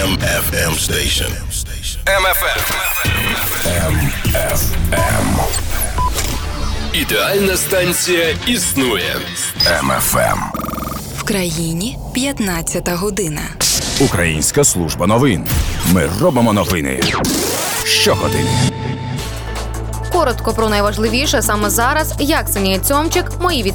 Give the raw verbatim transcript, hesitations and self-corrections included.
М Ф М Station. М Ф М. М Ф М. Ідеальна станція існує. М Ф М. В країні п'ятнадцята година. Українська служба новин. Ми робимо новини щогодини. Коротко про найважливіше саме зараз. Як Ксенія Цьомчик, мої вітання.